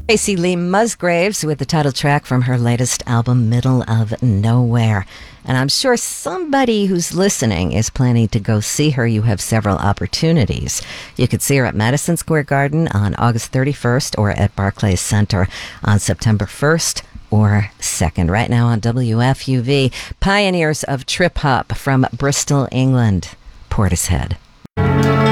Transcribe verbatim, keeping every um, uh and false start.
Tracy Lee Musgraves with the title track from her latest album, Middle of Nowhere. And I'm sure somebody who's listening is planning to go see her. You have several opportunities. You could see her at Madison Square Garden on August thirty-first or at Barclays Center on September first or second. Right now on W F U V, Pioneers of Trip Hop from Bristol, England, Portishead.